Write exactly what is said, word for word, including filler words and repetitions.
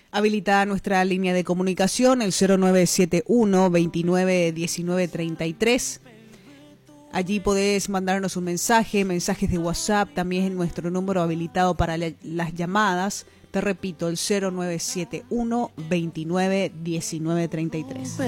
Habilitada nuestra línea de comunicación, el cero nueve siete uno, veintinueve diecinueve treinta y tres. Allí podés mandarnos un mensaje, mensajes de WhatsApp, también es nuestro número habilitado para la, las llamadas. Te repito, el cero nueve siete uno, veintinueve diecinueve treinta y tres.